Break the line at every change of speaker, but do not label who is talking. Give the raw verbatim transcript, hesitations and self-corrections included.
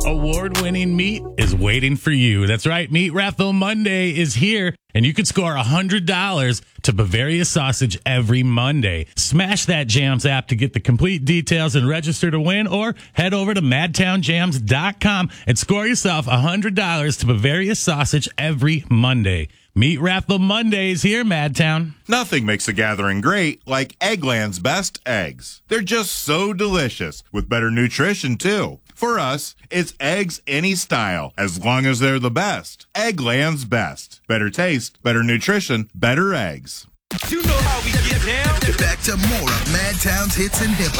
Award-winning meat is waiting for you. That's right. Meat Raffle Monday is here, and you can score one hundred dollars to Bavaria Sausage every Monday. Smash that Jams app to get the complete details and register to win, or head over to madtown jams dot com and score yourself one hundred dollars to Bavaria Sausage every Monday. Meat Raffle Monday is here, Madtown.
Nothing makes a gathering great like Eggland's best eggs. They're just so delicious, with better nutrition, too. For us, it's eggs any style, as long as they're the best. Eggland's best. Better taste, better nutrition, better eggs.
You know how we get down.
Back to more of Madtown's hits and hip-hop.